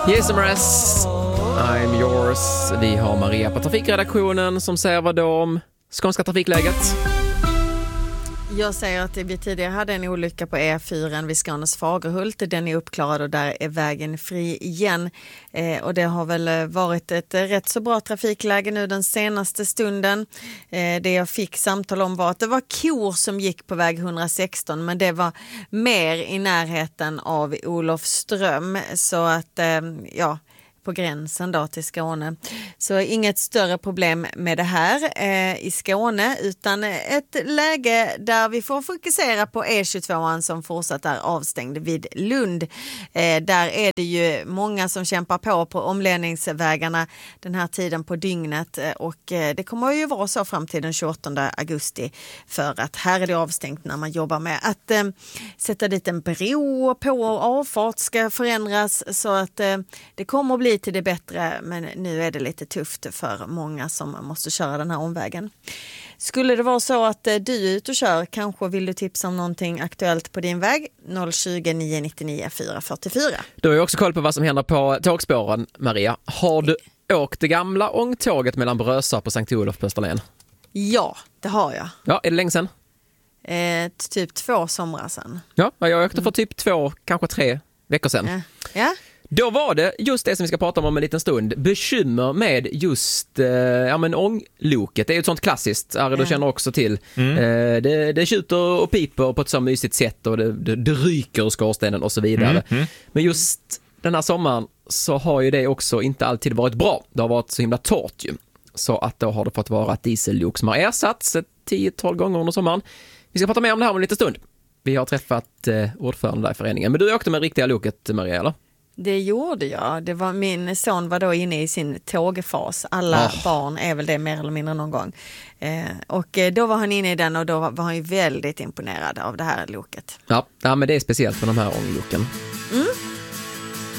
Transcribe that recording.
Yes, Maras, I'm yours. Vi har Maria på trafikredaktionen som säger vad då om skånska trafikläget. Jag säger att vi tidigare hade en olycka på E4 vid Skånes Fagerhult. Den är uppklarad och där är vägen fri igen. Och det har väl varit ett rätt så bra trafikläge nu den senaste stunden. Det jag fick samtal om var att det var kor som gick på väg 116, men det var mer i närheten av Olofström. Så att, på gränsen då till Skåne. Så inget större problem med det här i Skåne, utan ett läge där vi får fokusera på E22 som fortsatt är avstängd vid Lund. Där är det ju många som kämpar på omledningsvägarna den här tiden på dygnet, och det kommer ju vara så fram till den 28 augusti, för att här är det avstängt när man jobbar med att sätta dit en bro på och avfart ska förändras, så att det kommer att bli till det bättre, men nu är det lite tufft för många som måste köra den här omvägen. Skulle det vara så att du är ute och kör, kanske vill du tipsa om någonting aktuellt på din väg, 020 999 444. Du har ju också koll på vad som händer på tågspåren, Maria. Har du åkt det gamla ångtåget mellan Brösarp och Sankt Olof på Österlen? Ja, det har jag. Ja, är det länge sedan? Typ 2 somrar sedan. Ja, jag åkte för typ 2, kanske 3 veckor sedan. Ja. Då var det just det som vi ska prata om en liten stund. Bekymmer med just ångloket. Det är ju ett sånt klassiskt, du känner också till. Det tjuter och piper på ett så mysigt sätt, och det ryker ur skorstenen och så vidare. Men just den här sommaren så har ju det också inte alltid varit bra. Det har varit så himla torrt ju. Så att då har det fått vara ett diesellok som har ersatts 10-12 gånger under sommaren. Vi ska prata mer om det här om en liten stund. Vi har träffat ordförande där i föreningen. Men du åkte med riktiga loket, Maria, eller? Det gjorde jag. Min son var då inne i sin tågfas. Alla barn är väl det mer eller mindre någon gång. Och då var han inne i den, och då var han ju väldigt imponerad av det här loket. Ja, men det är speciellt med de här ångloken.